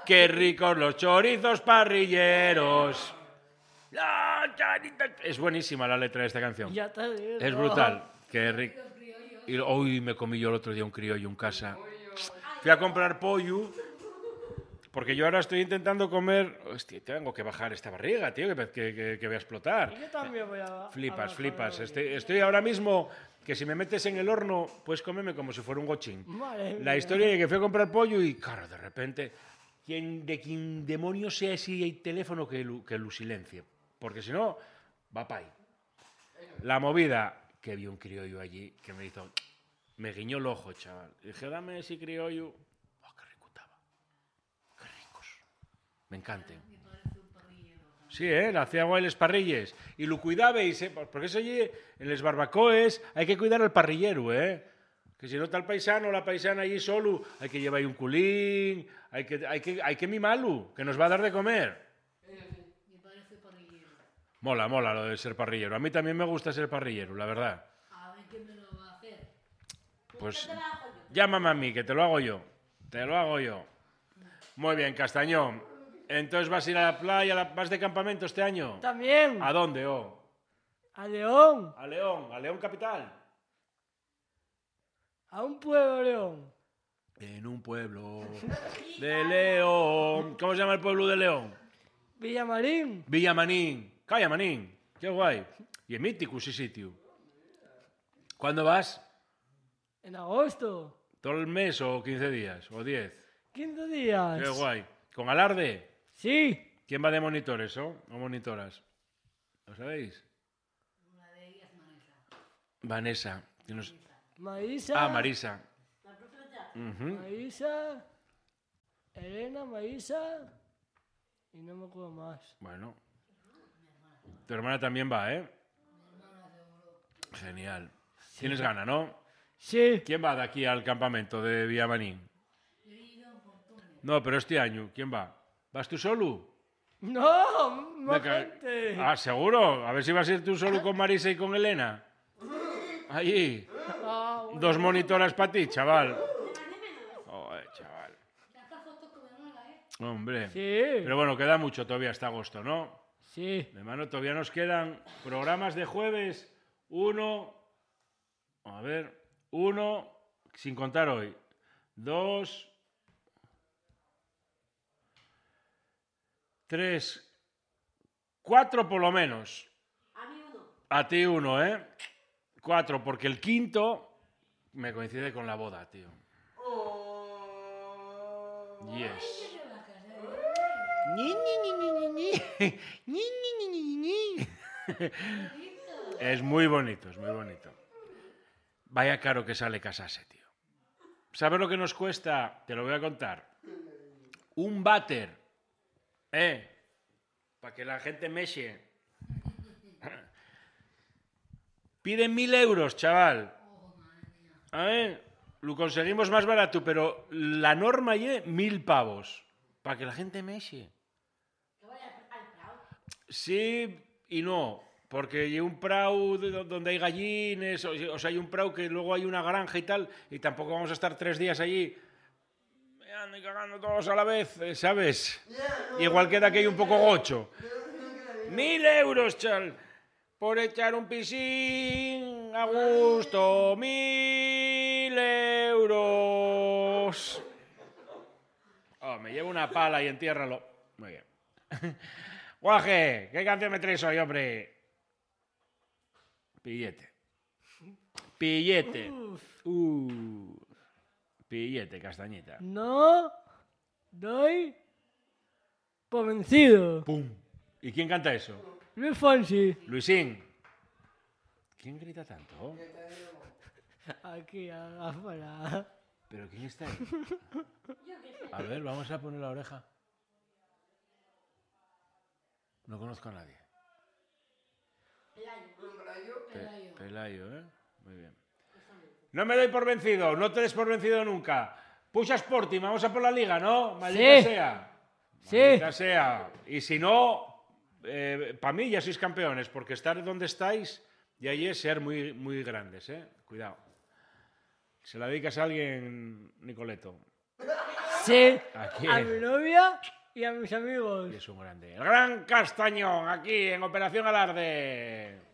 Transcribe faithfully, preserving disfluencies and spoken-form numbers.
Qué ricos los chorizos parrilleros. Es buenísima la letra de esta canción. Ya te digo. Es brutal. Qué rico. Y hoy me comí yo el otro día un criollo en casa. Fui a comprar pollo. Porque yo ahora estoy intentando comer... Hostia, tengo que bajar esta barriga, tío, que, que, que voy a explotar. Yo también voy a... Flipas, a flipas. bajar. Estoy, estoy ahora mismo que si me metes en el horno, puedes comerme como si fuera un gochín. Madre La mía. historia de que fui a comprar pollo y, claro, de repente, ¿quién, de quién demonios sea ese hay teléfono que lo, que lo silencie? Porque si no, va pa' ahí. La movida, que vi un criollo allí que me hizo... Me guiñó el ojo, chaval. Y dije, dame ese criollo... Me encanten. Sí, ¿eh? Le hacía guay los parrilles. Y lo cuidabais, ¿eh? Porque eso allí, en les barbacoes, hay que cuidar al parrillero, ¿eh? Que si no está el paisano o la paisana allí solo, hay que llevar ahí un culín, hay que, hay que, hay que mimarlo, que nos va a dar de comer. Mi padre fue parrillero. Mola, mola lo de ser parrillero. A mí también me gusta ser parrillero, la verdad. A ver quién me lo va a hacer. Pues llámame a mí, que te lo hago yo. Te lo hago yo. Muy bien, Castañón. Entonces vas a ir a la playa, vas de campamento este año. También. ¿A dónde, oh? A León. A León, a León capital. A un pueblo León. En un pueblo de León. ¿Cómo se llama el pueblo de León? Villamarín. Villamanín. Calla, Manín. Qué guay. Y es mítico ese sitio. ¿Cuándo vas? En agosto. ¿Todo el mes o quince días? ¿O diez? quince días. Qué guay. ¿Con alarde? Sí. ¿Quién va de monitores, oh? ¿O monitoras? ¿Lo sabéis? Una de ellas, Vanessa. Vanessa. Que nos- Marisa. Ah, Marisa. La profeta. Ujú. Marisa. Elena, Marisa. Y no me acuerdo más. Bueno. Tu hermana también va, ¿eh? Genial. Tienes ganas, ¿no? Sí. ¿Quién va de aquí al campamento de Villamanín? No, pero este año, ¿quién va? ¿Vas tú solo? No, más Me ca- gente. Ah, ¿seguro? A ver si vas a ir tú solo con Marisa y con Elena. Allí. Ah, bueno. Dos monitoras para ti, chaval. Joder, chaval. Saca fotos con mi hermana, ¿eh? Hombre. Sí. Pero bueno, queda mucho todavía hasta agosto, ¿no? Sí. Mi hermano, todavía nos quedan programas de jueves. Uno. A ver. Uno. Sin contar hoy. Dos. Tres. Cuatro por lo menos. A mí uno. A ti uno, ¿eh? Cuatro, porque el quinto me coincide con la boda, tío. Yes. Ñi, ñi, ñi, ñi, ñi, ñi. Ñi, ñi, ñi, ñi, ñi. Es muy bonito, es muy bonito. Vaya caro que sale casarse, tío. ¿Sabes lo que nos cuesta? Te lo voy a contar. Un váter, ¿eh? Para que la gente meche. Piden mil euros, chaval. A ver, lo conseguimos más barato, pero la norma es mil pavos. Para que la gente meche. Que vaya al Prado. Sí y no, porque hay un prau de do- donde hay gallines, o, o sea, hay un prau que luego hay una granja y tal, y tampoco vamos a estar tres días allí meando y cagando todos a la vez, eh, ¿sabes? Igual queda que hay un poco gocho. Mil euros, chal, por echar un pisín a gusto, mil euros. Oh, me llevo una pala y entiérralo. Muy bien. Guaje, ¿qué canción me traes hoy, hombre? Pillete. Pillete. Uh. Pillete, castañita. No doy por vencido. Pum. ¿Y quién canta eso? Luis Fonsi. Luisín. ¿Quién grita tanto? Aquí, a- afuera. ¿Pero quién está ahí? A ver, vamos a poner la oreja. No conozco a nadie. Pe- Pelayo, ¿eh? Muy bien. No me doy por vencido, no te des por vencido nunca. Pucha Sporting, vamos a por la liga, ¿no? Maldita Sí. sea. Sí. Maldita sea. Y si no, eh, para mí ya sois campeones, porque estar donde estáis y ahí es ser muy, muy grandes, ¿eh? Cuidado. Se la dedicas a alguien, Nicoleto. Sí, ¿A quién? a mi novia y a mis amigos. Es un grande. El Gran Castañón, aquí en Operación Alarde.